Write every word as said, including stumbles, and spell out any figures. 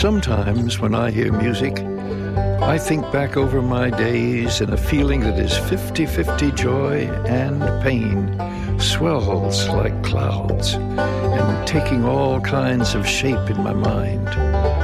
Sometimes when I hear music, I think back over my days and a feeling that is fifty-fifty joy and pain swells like clouds and taking all kinds of shape in my mind.